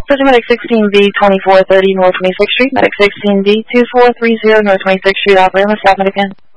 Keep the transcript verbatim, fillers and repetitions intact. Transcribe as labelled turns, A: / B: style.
A: Surgeon Medic sixteen B twenty-four thirty North twenty-sixth Street, Medic sixteen B two four three zero North twenty-sixth Street, operator, Staff Medic in.